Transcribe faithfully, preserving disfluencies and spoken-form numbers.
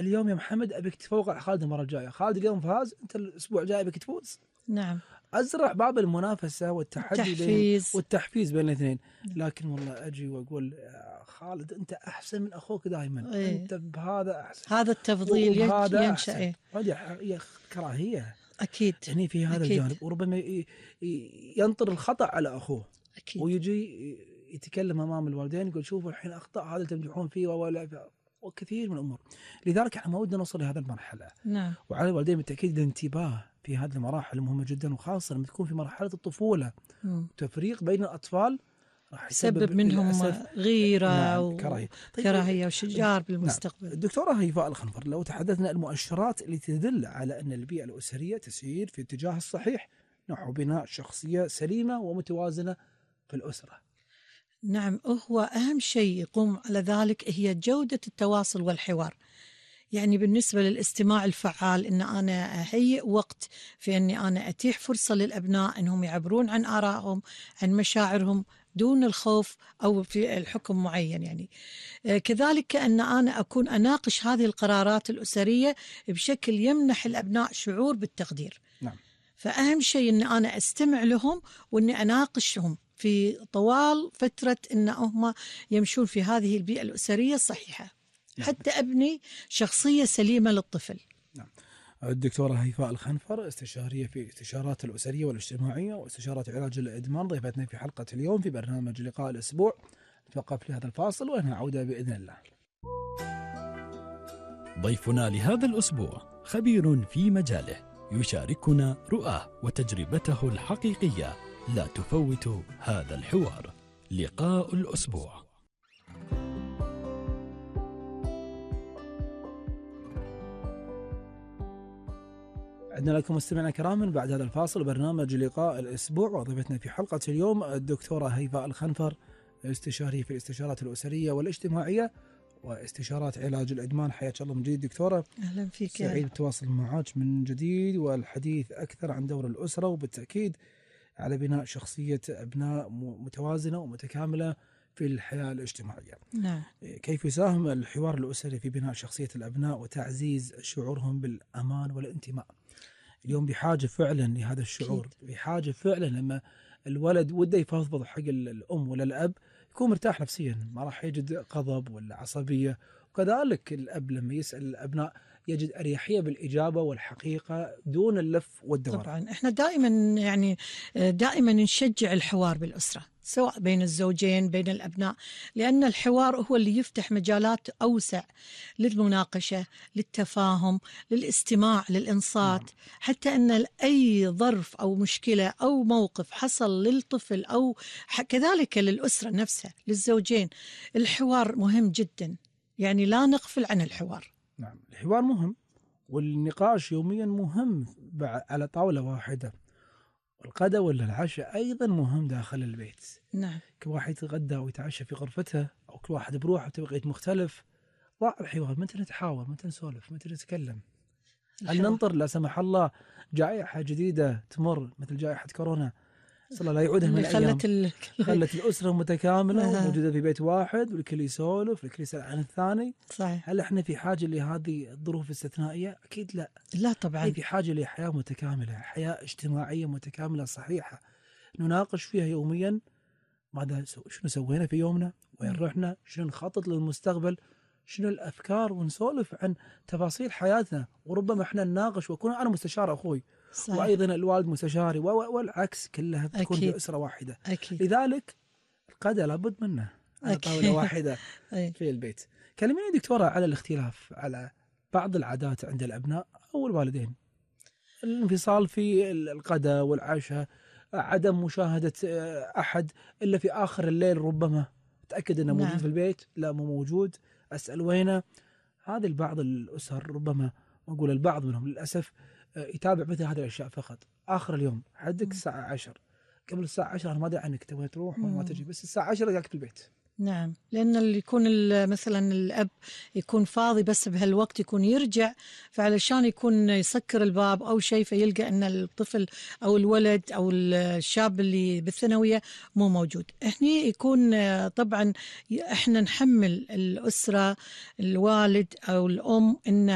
اليوم يا محمد أبيك تتفوق على خالد المرة الجاية، خالد اليوم فاز، أنت الأسبوع الجاي أبيك تفوز. نعم. أزرع باب المنافسة والتحدي التحفيز. بين والتحفيز بين الاثنين. لكن والله أجي وأقول خالد أنت أحسن من أخوك دائما، إيه. أنت بهذا أحسن، هذا التفضيل ينشأ إيه؟ هذه هي كراهية أكيد يعني في هذا أكيد. الجانب، وربما ينطر الخطأ على أخوه أكيد. ويجي يتكلم أمام الوالدين يقول شوفوا الحين أخطأ هذا تمدحون فيه ولا وكثير من الأمور. لذلك احنا ما ودنا نوصل لهذه المرحلة. نعم. وعلى الوالدين بالتأكيد الانتباه في هذه المراحل مهمة جدا، وخاصة لما تكون في مرحلة الطفولة. م. تفريق بين الأطفال راح يسبب منهم غيرة نعم وكراهية طيب وشجار بالمستقبل. نعم. الدكتورة هيفاء الخنفر، لو تحدثنا المؤشرات اللي تدل على أن البيئة الأسرية تسير في اتجاه الصحيح نحو بناء شخصية سليمة ومتوازنة في الأسرة. نعم، هو أهم شيء يقوم على ذلك هي جودة التواصل والحوار. يعني بالنسبة للاستماع الفعال، إن أنا أهيئ وقت في أني أنا أتيح فرصة للأبناء أنهم يعبرون عن آرائهم، عن مشاعرهم دون الخوف أو في الحكم معين. يعني كذلك أن أنا أكون أناقش هذه القرارات الأسرية بشكل يمنح الأبناء شعور بالتقدير. نعم. فأهم شيء أن أنا أستمع لهم وأني أناقشهم في طوال فترة أن هم يمشون في هذه البيئة الأسرية الصحيحة. نعم. حتى أبني شخصية سليمة للطفل. نعم. الدكتورة هيفاء الخنفر، استشارية في استشارات الأسرية والاجتماعية واستشارات علاج الإدمان، ضيفتنا في حلقة اليوم في برنامج لقاء الأسبوع. نتوقف لهذا الفاصل وهنا عودة بإذن الله. ضيفنا لهذا الأسبوع خبير في مجاله يشاركنا رؤاه وتجربته الحقيقية. لا تفوتوا هذا الحوار. لقاء الأسبوع. عدنا لكم مستمعينا الكرام بعد هذا الفاصل برنامج لقاء الأسبوع، وضيفتنا في حلقة اليوم الدكتورة هيفاء الخنفر، استشارية في الاستشارات الأسرية والاجتماعية واستشارات علاج الإدمان. حياك الله من جديد دكتورة. أهلا فيك. سعيد بالتواصل معك من جديد والحديث أكثر عن دور الأسرة، وبالتأكيد على بناء شخصية أبناء متوازنة ومتكاملة في الحياة الاجتماعية. نعم. كيف يساهم الحوار الأسري في بناء شخصية الأبناء وتعزيز شعورهم بالأمان والانتماء؟ اليوم بحاجة فعلا لهذا الشعور. أكيد. بحاجة فعلا لما الولد وده يفضفض حق الأم ولا الأب يكون مرتاح نفسيا، ما راح يجد غضب ولا عصبية. وكذلك الأب لما يسأل الأبناء يجد أريحية بالإجابة والحقيقة دون اللف والدوران. طبعا احنا دائما يعني دائما نشجع الحوار بالأسرة، سواء بين الزوجين بين الأبناء، لأن الحوار هو اللي يفتح مجالات أوسع للمناقشة، للتفاهم، للاستماع، للإنصات. نعم. حتى أن أي ظرف أو مشكلة أو موقف حصل للطفل أو كذلك للأسرة نفسها للزوجين، الحوار مهم جدا. يعني لا نغفل عن الحوار. نعم، الحوار مهم، والنقاش يوميا مهم على طاولة واحدة. الغداء ولا العشاء أيضا مهم داخل البيت. نعم. كل واحد يتغدى ويتعشى في غرفته، أو كل واحد بروحه بتوقيت مختلف. ضاع الحوار، متى نتحاور، متى نسولف، متى نتكلم. هل ننطر لا سمح الله جائحة جديدة تمر مثل جائحة كورونا صلى الله لا يعودها من الأيام، ال... خلت الأسرة متكاملة وموجودة في بيت واحد والكل يسولف والكل يسأل عن الثاني؟ صحيح. هل احنا في حاجة لهذه الظروف الاستثنائية؟ أكيد لا. لا طبعا. في حاجة لحياة متكاملة، حياة اجتماعية متكاملة صحيحة، نناقش فيها يوميا ماذا سو... شنو سوينا في يومنا، وين رحنا، شنو نخطط للمستقبل، شنو الأفكار، ونسولف عن تفاصيل حياتنا. وربما احنا نناقش وأكون أنا مستشار أخوي. صحيح. وأيضا الوالد مستشاري والعكس، كلها تكون في أسرة واحدة. أكيد. لذلك الغداء لابد منه على طاولة واحدة في البيت. كلميني دكتورة على الاختلاف على بعض العادات عند الأبناء أو الوالدين، الانفصال في الغداء والعشاء، عدم مشاهدة أحد إلا في آخر الليل، ربما تأكد أنه موجود. نعم. في البيت لا مو موجود، أسأل وينه. هذه البعض الأسر ربما أقول البعض منهم للأسف يتابع مثل هذه الأشياء فقط آخر اليوم. حدك الساعة عشر، قبل الساعة عشر أنا ما أدري عنك تبغى تروح وما تجي، بس الساعة عشرة جاك في البيت. نعم، لأن اللي يكون مثلا الأب يكون فاضي بس بهالوقت يكون يرجع، فعلشان يكون يسكر الباب أو شيء فيلقى أن الطفل أو الولد أو الشاب اللي بالثانوية مو موجود. إحنا يكون طبعا إحنا نحمل الأسرة الوالد أو الأم إن